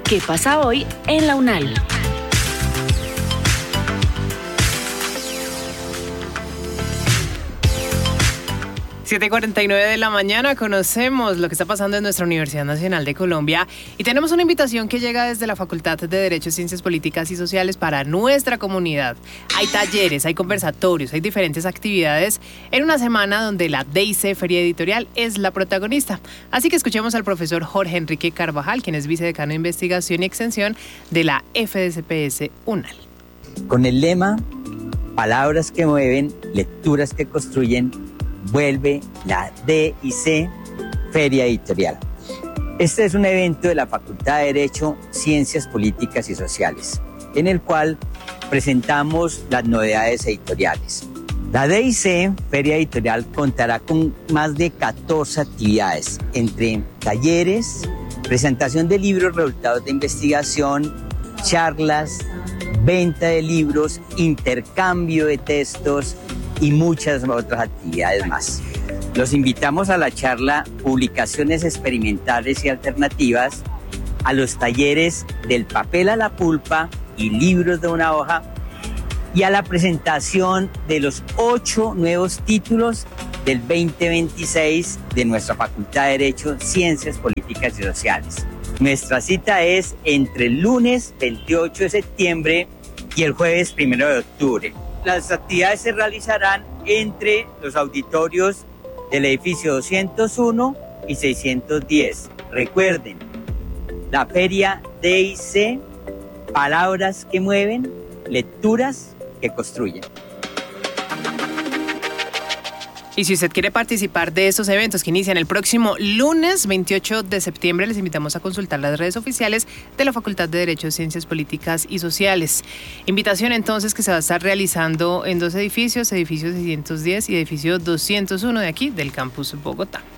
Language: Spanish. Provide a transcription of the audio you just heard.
¿Qué pasa hoy en la UNAL? Siete 7:49 de la mañana, conocemos lo que está pasando en nuestra Universidad Nacional de Colombia y tenemos una invitación que llega desde la Facultad de Derecho, Ciencias Políticas y Sociales para nuestra comunidad. Hay talleres, hay conversatorios, hay diferentes actividades en una semana donde la DIC Feria Editorial es la protagonista. Así que escuchemos al profesor Jorge Enrique Carvajal, quien es vicedecano de Investigación y Extensión de la FDCPS UNAL. Con el lema Palabras que mueven, lecturas que construyen, vuelve la DIC Feria Editorial. Este es un evento de la Facultad de Derecho, Ciencias Políticas y Sociales, en el cual presentamos las novedades editoriales. La DIC Feria Editorial contará con más de 14 actividades, entre talleres, presentación de libros, resultados de investigación, charlas, venta de libros, intercambio de textos y muchas otras actividades más. Los invitamos a la charla Publicaciones Experimentales y Alternativas, a los talleres del papel a la pulpa y libros de una hoja y a la presentación de los 8 nuevos títulos del 2026 de nuestra Facultad de Derecho, Ciencias Políticas y Sociales. Nuestra cita es entre el lunes 28 de septiembre y el jueves 1 de octubre. Las actividades se realizarán entre los auditorios del edificio 201 y 610. Recuerden, la Feria DIC, palabras que mueven, lecturas que construyen. Y si usted quiere participar de estos eventos que inician el próximo lunes 28 de septiembre, les invitamos a consultar las redes oficiales de la Facultad de Derecho, Ciencias Políticas y Sociales. Invitación entonces que se va a estar realizando en 2 edificios, edificio 610 y edificio 201 de aquí del campus Bogotá.